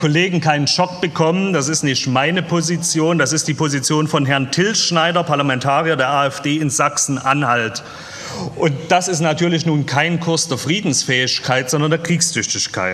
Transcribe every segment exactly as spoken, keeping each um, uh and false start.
Kollegen keinen Schock bekommen. Das ist nicht meine Position, das ist die Position von Herrn Till Schneider, Parlamentarier der AfD in Sachsen-Anhalt. Und das ist natürlich nun kein Kurs der Friedensfähigkeit, sondern der Kriegstüchtigkeit.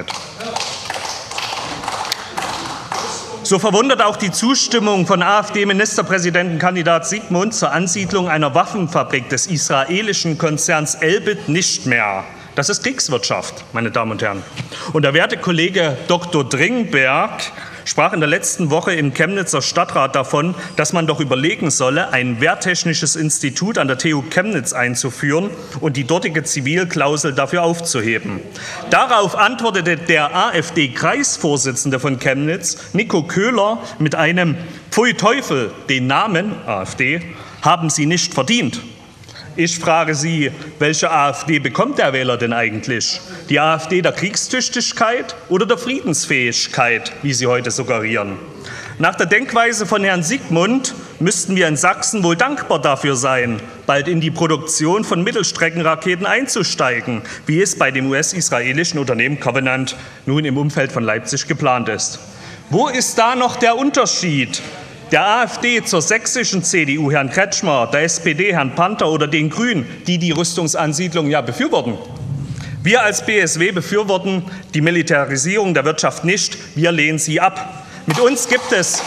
So verwundert auch die Zustimmung von AfD-Ministerpräsidentenkandidat Sigmund zur Ansiedlung einer Waffenfabrik des israelischen Konzerns Elbit nicht mehr. Das ist Kriegswirtschaft, meine Damen und Herren. Und der werte Kollege Doktor Dringberg sprach in der letzten Woche im Chemnitzer Stadtrat davon, dass man doch überlegen solle, ein wehrtechnisches Institut an der T U Chemnitz einzuführen und die dortige Zivilklausel dafür aufzuheben. Darauf antwortete der AfD-Kreisvorsitzende von Chemnitz, Nico Köhler, mit einem Pfui Teufel, den Namen AfD haben Sie nicht verdient. Ich frage Sie, welche AfD bekommt der Wähler denn eigentlich? Die AfD der Kriegstüchtigkeit oder der Friedensfähigkeit, wie Sie heute suggerieren? Nach der Denkweise von Herrn Sigmund müssten wir in Sachsen wohl dankbar dafür sein, bald in die Produktion von Mittelstreckenraketen einzusteigen, wie es bei dem U S-israelischen Unternehmen Covenant nun im Umfeld von Leipzig geplant ist. Wo ist da noch der Unterschied? Der AfD zur sächsischen C D U, Herrn Kretschmer, der S P D, Herrn Panther oder den Grünen, die die Rüstungsansiedlung ja befürworten. Wir als B S W befürworten die Militarisierung der Wirtschaft nicht, wir lehnen sie ab. Mit uns gibt es,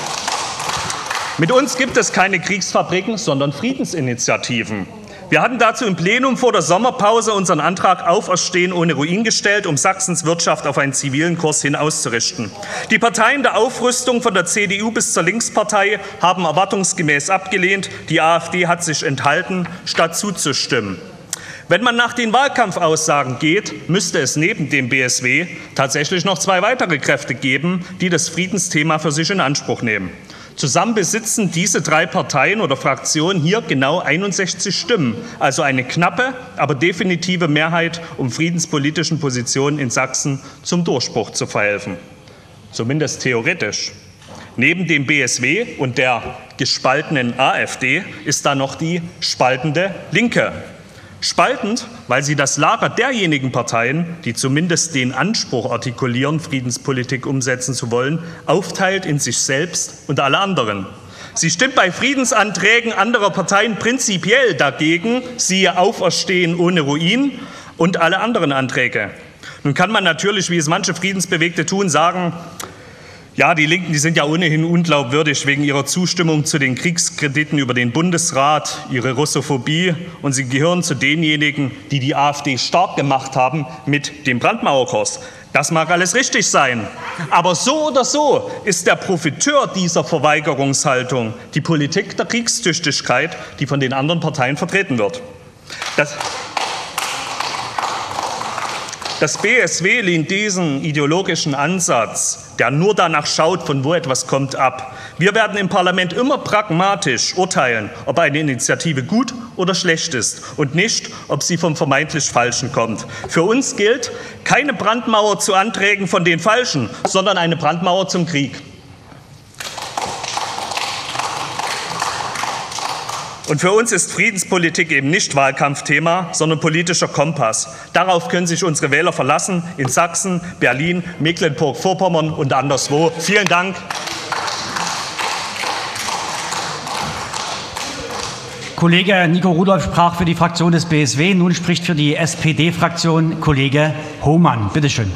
mit uns gibt es keine Kriegsfabriken, sondern Friedensinitiativen. Wir hatten dazu im Plenum vor der Sommerpause unseren Antrag Auferstehen ohne Ruin gestellt, um Sachsens Wirtschaft auf einen zivilen Kurs hin auszurichten. Die Parteien der Aufrüstung von der C D U bis zur Linkspartei haben erwartungsgemäß abgelehnt. Die AfD hat sich enthalten, statt zuzustimmen. Wenn man nach den Wahlkampfaussagen geht, müsste es neben dem B S W tatsächlich noch zwei weitere Kräfte geben, die das Friedensthema für sich in Anspruch nehmen. Zusammen besitzen diese drei Parteien oder Fraktionen hier genau einundsechzig Stimmen, also eine knappe, aber definitive Mehrheit, um friedenspolitischen Positionen in Sachsen zum Durchbruch zu verhelfen. Zumindest theoretisch. Neben dem B S W und der gespaltenen AfD ist da noch die spaltende Linke. Spaltend, weil sie das Lager derjenigen Parteien, die zumindest den Anspruch artikulieren, Friedenspolitik umsetzen zu wollen, aufteilt in sich selbst und alle anderen. Sie stimmt bei Friedensanträgen anderer Parteien prinzipiell dagegen, siehe Auferstehen ohne Ruin und alle anderen Anträge. Nun kann man natürlich, wie es manche Friedensbewegte tun, sagen, ja, die Linken, die sind ja ohnehin unglaubwürdig wegen ihrer Zustimmung zu den Kriegskrediten über den Bundesrat, ihre Russophobie, und sie gehören zu denjenigen, die die AfD stark gemacht haben mit dem Brandmauerkurs. Das mag alles richtig sein, aber so oder so ist der Profiteur dieser Verweigerungshaltung die Politik der Kriegstüchtigkeit, die von den anderen Parteien vertreten wird. Das Das B S W lehnt diesen ideologischen Ansatz, der nur danach schaut, von wo etwas kommt, ab. Wir werden im Parlament immer pragmatisch urteilen, ob eine Initiative gut oder schlecht ist und nicht, ob sie vom vermeintlich Falschen kommt. Für uns gilt keine Brandmauer zu Anträgen von den Falschen, sondern eine Brandmauer zum Krieg. Und für uns ist Friedenspolitik eben nicht Wahlkampfthema, sondern politischer Kompass. Darauf können sich unsere Wähler verlassen, in Sachsen, Berlin, Mecklenburg-Vorpommern und anderswo. Vielen Dank. Kollege Nico Rudolph sprach für die Fraktion des B S W. Nun spricht für die S P D-Fraktion Kollege Hohmann. Bitte schön.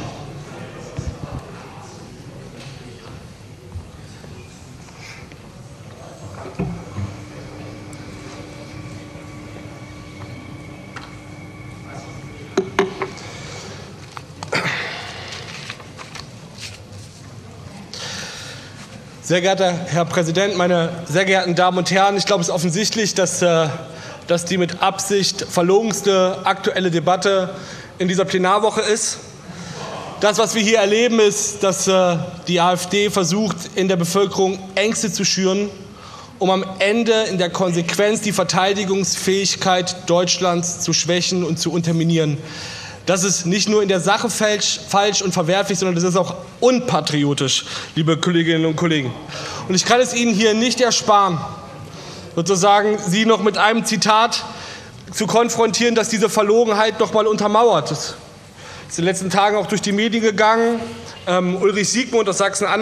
Sehr geehrter Herr Präsident, meine sehr geehrten Damen und Herren! Ich glaube, es ist offensichtlich, dass, dass die mit Absicht verlogenste aktuelle Debatte in dieser Plenarwoche ist. Das, was wir hier erleben, ist, dass die AfD versucht, in der Bevölkerung Ängste zu schüren, um am Ende in der Konsequenz die Verteidigungsfähigkeit Deutschlands zu schwächen und zu unterminieren. Das ist nicht nur in der Sache falsch, falsch und verwerflich, sondern das ist auch unpatriotisch, liebe Kolleginnen und Kollegen. Und ich kann es Ihnen hier nicht ersparen, sozusagen Sie noch mit einem Zitat zu konfrontieren, das diese Verlogenheit noch mal untermauert. Das ist in den letzten Tagen auch durch die Medien gegangen. Ähm, Ulrich Siegmund aus Sachsen-Anhalt